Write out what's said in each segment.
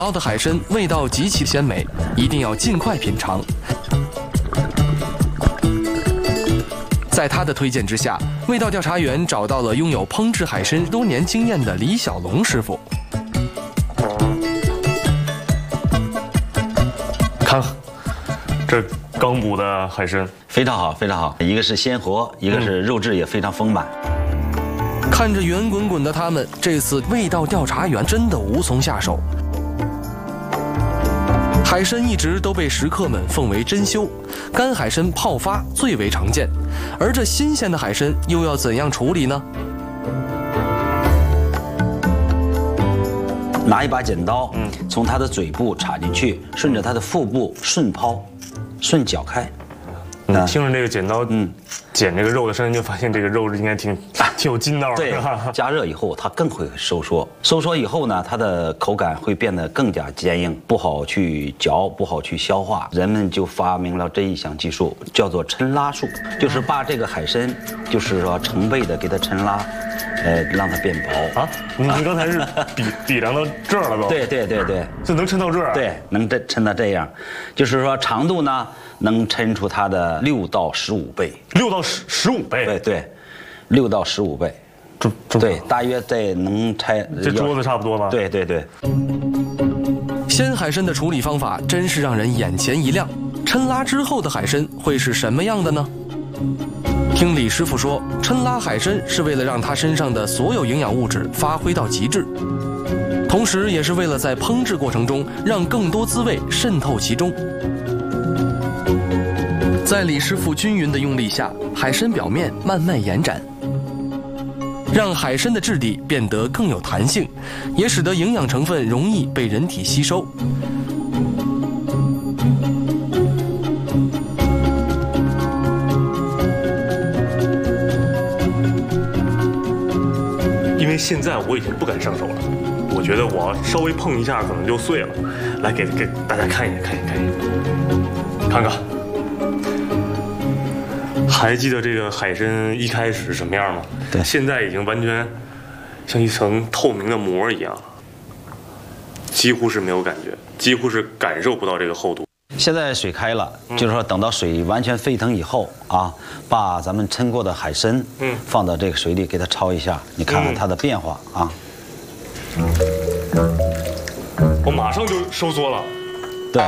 熬的海参味道极其鲜美，一定要尽快品尝。在他的推荐之下，味道调查员找到了拥有烹制海参多年经验的李小龙师傅。 看，这刚捕的海参非常好，非常好。一个是鲜活，一个是肉质也非常丰满。 看着圆滚滚的它们，这次味道调查员真的无从下手。海参一直都被食客们奉为珍馐，干海参泡发最为常见，而这新鲜的海参又要怎样处理呢？ 拿一把剪刀，从它的嘴部插进去，顺着它的腹部顺剖，顺绞开。 听着这个剪刀，剪这个肉的声音，就发现这个肉应该挺有筋道的。 对，加热以后它更会收缩，收缩以后呢，它的口感会变得更加坚硬，不好去嚼，不好去消化。人们就发明了这一项技术，叫做抻拉术，就是把这个海参，就是说成倍的给它抻拉，让它变薄。啊， 您刚才是比量到这儿了都？ 对， 就能抻到这儿。 对，能抻到这样，就是说长度呢能抻出它的6到15倍。 6到15倍。 对，6到15倍。对，大约在能拆这桌子差不多吧？ 对。 鲜海参的处理方法真是让人眼前一亮。抻拉之后的海参会是什么样的呢？听李师傅说，抻拉海参是为了让它身上的所有营养物质发挥到极致，同时也是为了在烹制过程中让更多滋味渗透其中。在李师傅均匀的用力下，海参表面慢慢延展，让海参的质地变得更有弹性，也使得营养成分容易被人体吸收。 因为现在我已经不敢上手了，我觉得我稍微碰一下可能就碎了。来给大家看一眼，看看。还记得这个海参一开始什么样吗？ 对， 现在已经完全像一层透明的膜一样，几乎是没有感觉，几乎是感受不到这个厚度。 现在水开了，就是说等到水完全沸腾以后啊，把咱们抻过的海参，放到这个水里给它焯一下，你看看它的变化啊。 我马上就收缩了。 对。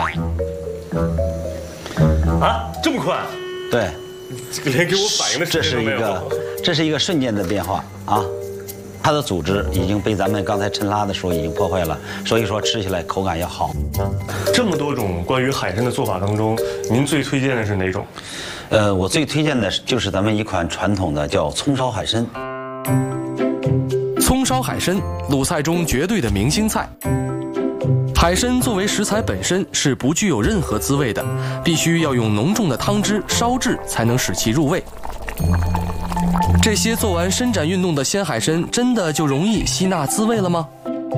啊，这么快？ 对。 连给我反应的时间都没有。 这是一个瞬间的变化啊，它的组织已经被咱们刚才抻拉的时候已经破坏了，所以说吃起来口感要好。 这么多种关于海参的做法当中，您最推荐的是哪种？ 我最推荐的就是咱们一款传统的叫葱烧海参。 葱烧海参，鲁菜中绝对的明星菜。海参作为食材本身是不具有任何滋味的，必须要用浓重的汤汁烧制才能使其入味。这些做完伸展运动的鲜海参，真的就容易吸纳滋味了吗？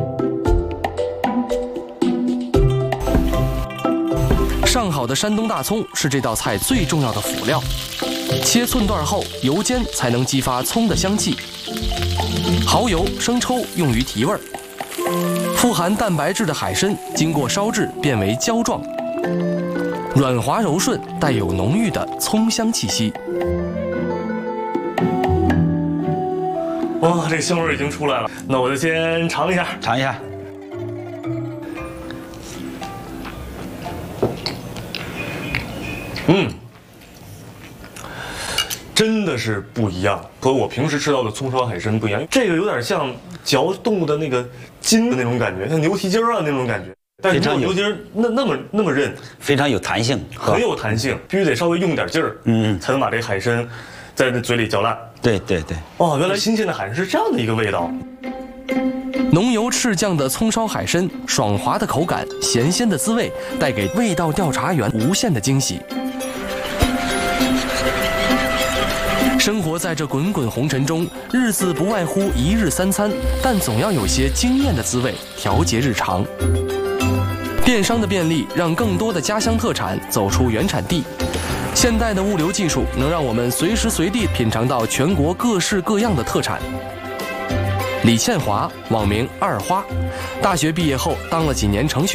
上好的山东大葱是这道菜最重要的辅料，切寸段后油煎才能激发葱的香气。蚝油、生抽用于提味儿。富含蛋白质的海参经过烧制变为胶状，软滑柔顺，带有浓郁的葱香气息。 哇，这香味已经出来了，那我就先尝一下。 尝一下。 真的是不一样，和我平时吃到的葱烧海参不一样。这个有点像嚼动物的那个筋的那种感觉，像牛蹄筋啊那种感觉。但是牛蹄筋那么韧， 非常有弹性， 很有弹性，必须得稍微用点劲儿，才能把这海参在那嘴里嚼烂。 对。 哦，原来新鲜的海参是这样的一个味道。 浓油赤酱的葱烧海参，爽滑的口感，咸鲜的滋味，带给味道调查员无限的惊喜。生活在这滚滚红尘中，日子不外乎一日三餐，但总要有些惊艳的滋味调节日常。电商的便利让更多的家乡特产走出原产地，现代的物流技术能让我们随时随地品尝到全国各式各样的特产。 李倩华，网名二花，大学毕业后当了几年程序